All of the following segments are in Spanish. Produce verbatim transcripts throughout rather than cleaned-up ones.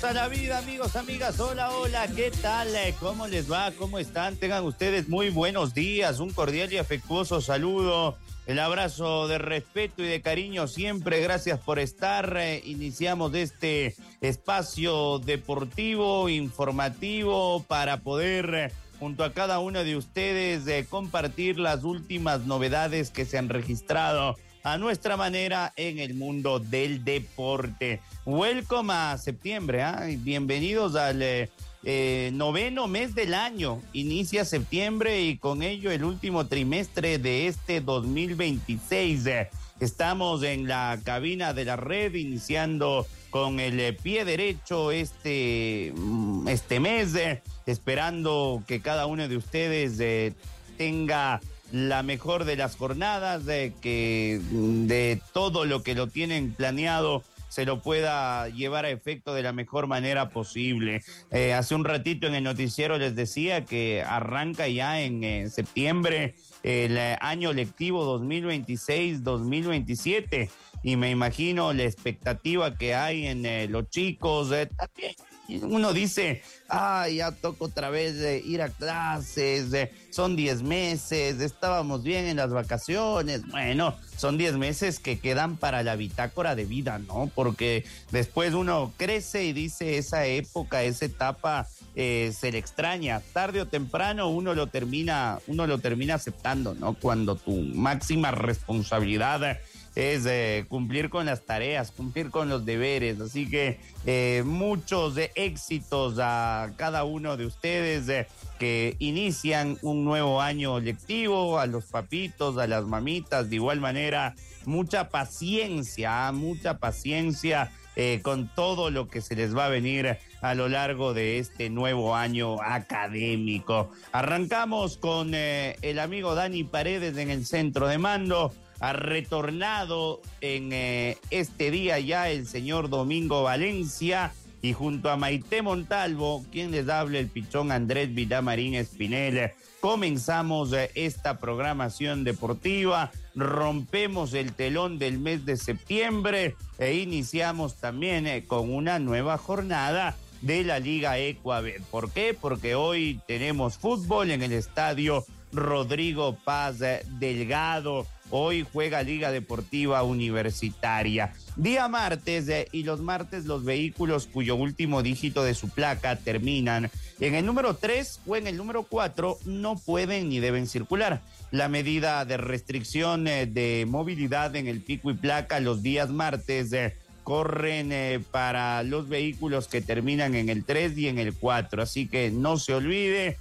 A la vida, amigos, amigas, hola, hola, ¿qué tal? ¿Cómo les va? ¿Cómo están? Tengan ustedes muy buenos días, un cordial y afectuoso saludo, el abrazo de respeto y de cariño siempre, gracias por estar. Eh, iniciamos este espacio deportivo, informativo, para poder, eh, junto a cada uno de ustedes, eh, compartir las últimas novedades que se han registrado a nuestra manera en el mundo del deporte. Welcome a septiembre, ¿eh? Bienvenidos al eh, eh, noveno mes del año. Inicia septiembre y con ello el último trimestre de este dos mil veintiséis. Estamos en la cabina de la red iniciando con el eh, pie derecho este, este mes, eh, esperando que cada uno de ustedes eh, tenga la mejor de las jornadas, de que de todo lo que lo tienen planeado se lo pueda llevar a efecto de la mejor manera posible. Eh, hace un ratito en el noticiero les decía que arranca ya en eh, septiembre el eh, año lectivo dos mil veintiséis dos mil veintisiete y me imagino la expectativa que hay en eh, los chicos. Eh, también uno dice, ah, ya toca otra vez eh, ir a clases, eh, son diez meses, estábamos bien en las vacaciones. Bueno, son diez meses que quedan para la bitácora de vida, ¿no? Porque después uno crece y dice, esa época, esa etapa eh, se le extraña. Tarde o temprano uno lo termina, uno lo termina aceptando, ¿no? Cuando tu máxima responsabilidad es eh, cumplir con las tareas, cumplir con los deberes. Así que eh, muchos eh, éxitos a cada uno de ustedes eh, que inician un nuevo año lectivo, a los papitos, a las mamitas, de igual manera, mucha paciencia, mucha paciencia eh, con todo lo que se les va a venir a lo largo de este nuevo año académico. Arrancamos con eh, el amigo Dani Paredes en el centro de mando. Ha retornado en eh, este día ya el señor Domingo Valencia y junto a Maite Montalvo, quien les habla, el pichón Andrés Villamarín Espinel. Comenzamos eh, esta programación deportiva, rompemos el telón del mes de septiembre e iniciamos también eh, con una nueva jornada de la Liga Ecuabet. ¿Por qué? Porque hoy tenemos fútbol en el estadio Rodrigo Paz Delgado. Hoy juega Liga Deportiva Universitaria. Día martes, eh, y los martes los vehículos cuyo último dígito de su placa terminan en el número tres o en el número cuatro no pueden ni deben circular. La medida de restricción eh, de movilidad en el pico y placa los días martes eh, corren eh, para los vehículos que terminan en el tres y en el cuatro. Así que no se olvide,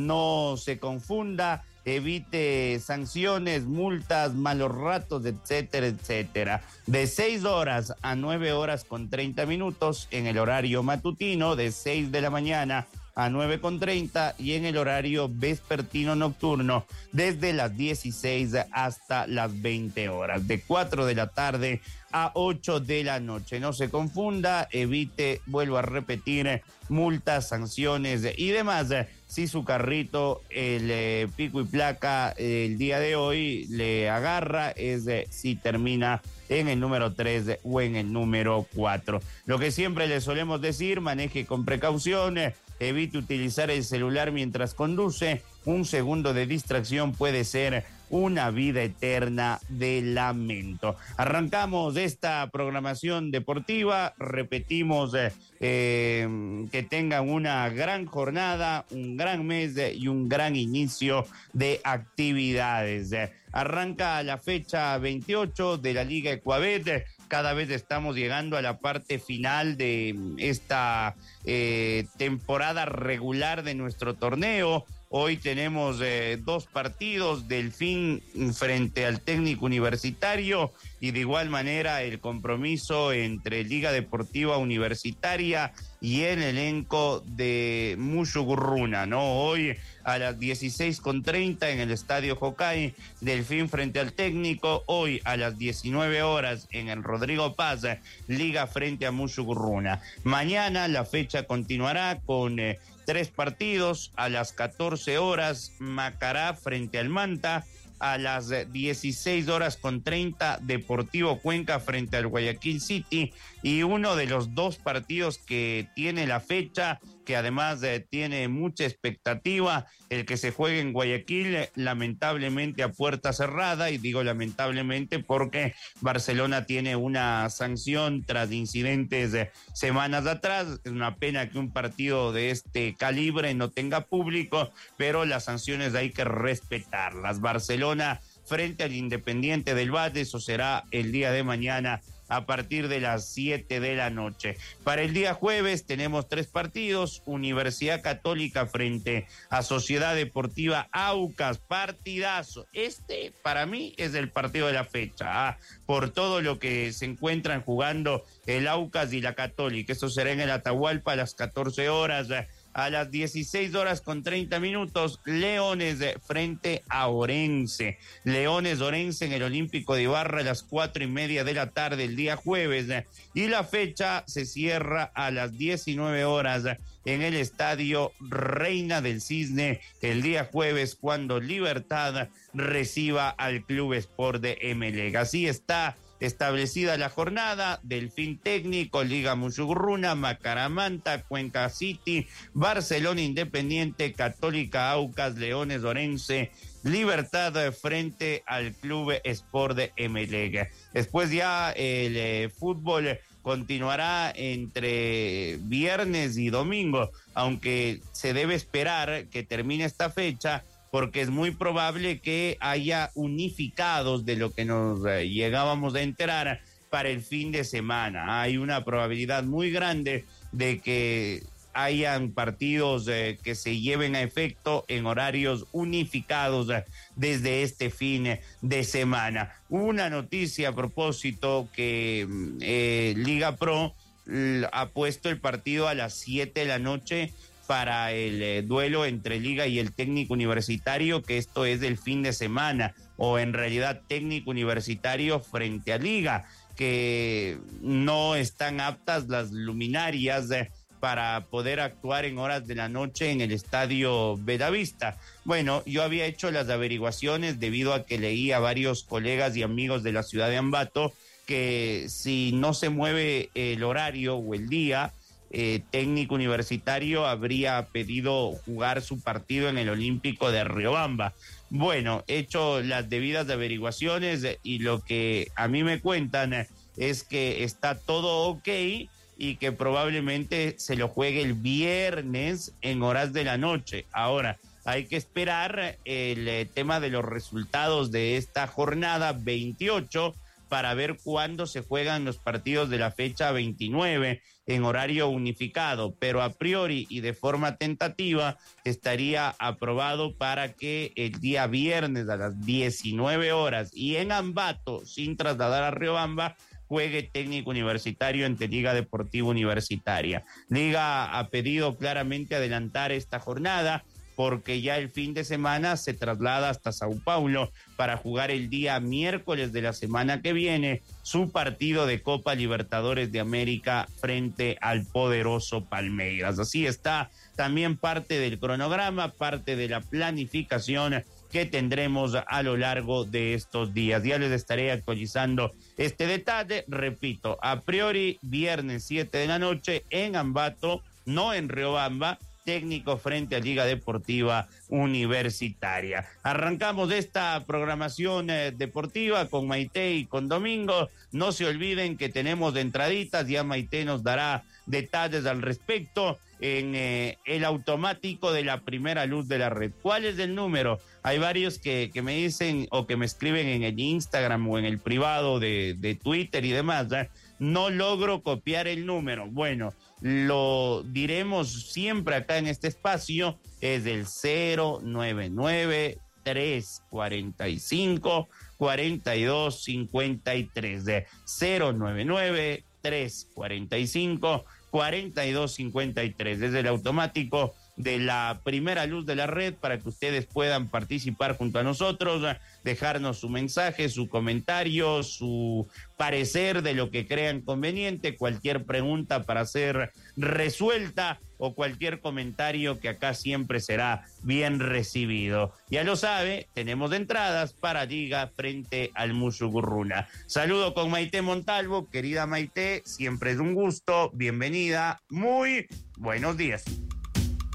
no se confunda, evite sanciones, multas, malos ratos, etcétera, etcétera. De seis horas a nueve horas con treinta minutos en el horario matutino, de seis de la mañana a nueve con treinta, y en el horario vespertino nocturno desde las dieciséis hasta las veinte horas, de cuatro de la tarde a ocho de la noche. No se confunda, evite, vuelvo a repetir, multas, sanciones y demás si su carrito, el eh, pico y placa eh, el día de hoy le agarra, es eh, si termina en el número tres o en el número cuatro. Lo que siempre le solemos decir, maneje con precaución, eh, evite utilizar el celular mientras conduce. Un segundo de distracción puede ser una vida eterna de lamento. Arrancamos esta programación deportiva, repetimos eh, eh, que tengan una gran jornada, un gran mes eh, y un gran inicio de actividades. Eh, arranca la fecha veintiocho de la Liga Ecuabet. Cada vez estamos llegando a la parte final de esta eh, temporada regular de nuestro torneo. Hoy tenemos eh, dos partidos, Delfín frente al Técnico Universitario y de igual manera el compromiso entre Liga Deportiva Universitaria y el elenco de Mushugurruna, ¿no? Hoy a las dieciséis con treinta en el Estadio Jocay, Delfín frente al Técnico. Hoy a las diecinueve horas en el Rodrigo Paz, Liga frente a Mushugurruna. Mañana la fecha continuará con eh, tres partidos. A las catorce horas, Macará frente al Manta, a las dieciséis horas con treinta, Deportivo Cuenca frente al Guayaquil City, y uno de los dos partidos que tiene la fecha, que además eh, tiene mucha expectativa, el que se juegue en Guayaquil, lamentablemente a puerta cerrada, y digo lamentablemente porque Barcelona tiene una sanción tras incidentes eh, semanas atrás. Es una pena que un partido de este calibre no tenga público, pero las sanciones hay que respetarlas. Barcelona frente al Independiente del Valle, eso será el día de mañana a partir de las siete de la noche. Para el día jueves tenemos tres partidos: Universidad Católica frente a Sociedad Deportiva Aucas, partidazo. Este para mí es el partido de la fecha, ¿ah? Por todo lo que se encuentran jugando el Aucas y la Católica. Eso será en el Atahualpa a las catorce horas. A las dieciséis horas con treinta minutos, Leones frente a Orense. Leones Orense en el Olímpico de Ibarra a las cuatro y media de la tarde el día jueves. Y la fecha se cierra a las diecinueve horas en el Estadio Reina del Cisne el día jueves, cuando Libertad reciba al Club Sport de Emelec. Así está establecida la jornada: Delfín Técnico, Liga Musugruna, Macaramanta, Cuenca City, Barcelona Independiente, Católica Aucas, Leones Orense, Libertad frente al Club Sport de Emelec. Después ya el eh, fútbol continuará entre viernes y domingo, aunque se debe esperar que termine esta fecha, porque es muy probable que haya unificados de lo que nos eh, llegábamos a enterar para el fin de semana. Hay una probabilidad muy grande de que hayan partidos eh, que se lleven a efecto en horarios unificados eh, desde este fin de semana. Una noticia a propósito, que eh, Liga Pro l- ha puesto el partido a las siete de la noche para el eh, duelo entre Liga y el Técnico Universitario, que esto es del fin de semana, o en realidad Técnico Universitario frente a Liga, que no están aptas las luminarias eh, para poder actuar en horas de la noche en el Estadio Bellavista. Bueno, yo había hecho las averiguaciones debido a que leí a varios colegas y amigos de la ciudad de Ambato que si no se mueve el horario o el día, Eh, Técnico Universitario habría pedido jugar su partido en el Olímpico de Riobamba. Bueno, he hecho las debidas averiguaciones y lo que a mí me cuentan es que está todo ok y que probablemente se lo juegue el viernes en horas de la noche. Ahora, hay que esperar el eh, tema de los resultados de esta jornada veintiocho para ver cuándo se juegan los partidos de la fecha veintinueve en horario unificado, pero a priori y de forma tentativa estaría aprobado para que el día viernes a las diecinueve horas y en Ambato, sin trasladar a Riobamba, juegue Técnico Universitario ante Liga Deportiva Universitaria. Liga ha pedido claramente adelantar esta jornada porque ya el fin de semana se traslada hasta Sao Paulo para jugar el día miércoles de la semana que viene su partido de Copa Libertadores de América frente al poderoso Palmeiras. Así está también parte del cronograma, parte de la planificación que tendremos a lo largo de estos días. Ya les estaré actualizando este detalle. Repito, a priori viernes siete de la noche en Ambato, no en Riobamba, Técnico frente a Liga Deportiva Universitaria. Arrancamos esta programación eh, deportiva con Maite y con Domingo. No se olviden que tenemos de entraditas, ya Maite nos dará detalles al respecto en eh, el automático de la primera luz de la red. ¿Cuál es el número? Hay varios que, que me dicen o que me escriben en el Instagram o en el privado de, de Twitter y demás, ¿eh? No logro copiar el número. Bueno, lo diremos siempre acá en este espacio, es el cero nueve nueve, tres cuatro cinco, cuatro dos cinco tres, de cero nueve nueve, tres cuatro cinco, cuatro dos cinco tres, desde el automático de la primera luz de la red para que ustedes puedan participar junto a nosotros, dejarnos su mensaje, su comentario, su parecer de lo que crean conveniente, cualquier pregunta para ser resuelta o cualquier comentario que acá siempre será bien recibido. Ya lo sabe, tenemos entradas para Liga frente al Mushugurruna. Saludo con Maite Montalvo, querida Maite, siempre es un gusto, bienvenida, muy buenos días.